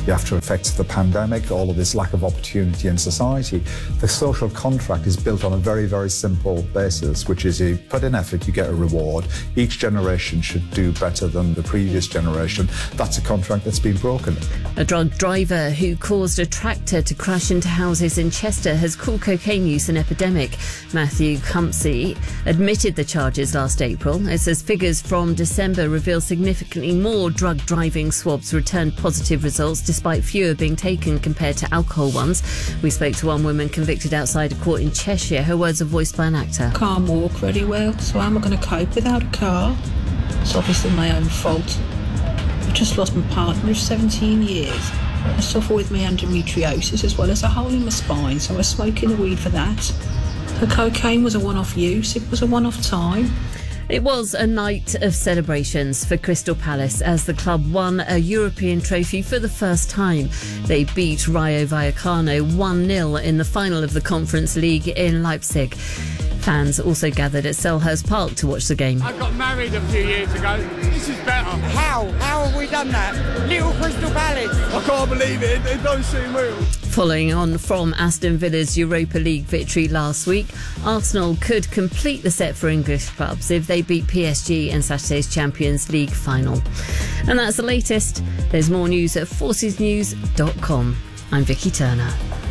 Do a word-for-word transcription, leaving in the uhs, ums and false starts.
the after effects of the pandemic, all of this lack of opportunity in society. The social contract is built on a very, very simple basis, which is you put in effort, you get a reward. Each generation should do better than the previous generation. That's a contract that's been broken. A drug driver who caused a tractor to crash into houses in Chester has called cocaine use an epidemic. Matthew Cumpsey admitted the charges last April. It says figures from December reveal significantly more drug driving swabs returned positive results despite fewer being taken compared to alcohol ones. We spoke to one woman convicted outside a court in Cheshire. Her words are voiced by an actor. Can't walk very well, so how am I going to cope without a car? It's obviously my own fault. I've just lost my partner of seventeen years. I suffer with my endometriosis as well as a hole in my spine, so I was smoking the weed for that. The cocaine was a one-off use, it was a one-off time. It was a night of celebrations for Crystal Palace as the club won a European trophy for the first time. They beat Rayo Vallecano one nil in the final of the Conference League in Leipzig. Fans also gathered at Selhurst Park to watch the game. I got married a few years ago. This is better. How? How have we done that? Little Crystal Palace. I can't believe it. It don't seem real. Following on from Aston Villa's Europa League victory last week, Arsenal could complete the set for English clubs if they beat P S G in Saturday's Champions League final. And that's the latest. There's more news at forces news dot com. I'm Vicky Turner.